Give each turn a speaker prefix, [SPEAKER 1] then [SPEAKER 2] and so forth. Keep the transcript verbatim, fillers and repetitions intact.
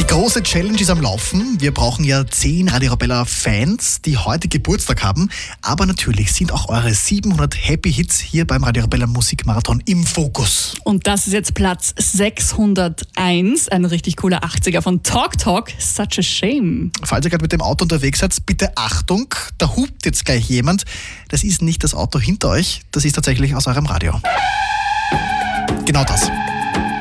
[SPEAKER 1] große Challenge ist am Laufen. Wir brauchen ja zehn Radio Arabella Fans, die heute Geburtstag haben. Aber natürlich sind auch eure siebenhundert Happy Hits hier beim Radio Arabella Musikmarathon im Fokus.
[SPEAKER 2] Und das ist jetzt Platz sechshunderteins, ein richtig cooler achtziger von Talk Talk, Such a Shame.
[SPEAKER 1] Falls ihr gerade mit dem Auto unterwegs seid, bitte Achtung, da hupt jetzt gleich jemand. Das ist nicht das Auto hinter euch, das ist tatsächlich aus eurem Radio. Genau das.